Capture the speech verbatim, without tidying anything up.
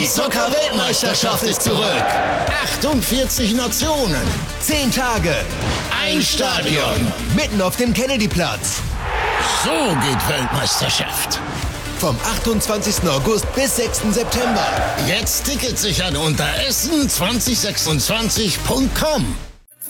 Die Zucker-Weltmeisterschaft ist zurück. achtundvierzig Nationen. zehn Tage. Ein Stadion. Mitten auf dem Kennedyplatz. So geht Weltmeisterschaft. Vom achtundzwanzigsten August bis sechsten September. Jetzt Tickets sichern unter essen zwanzig sechsundzwanzig punkt com.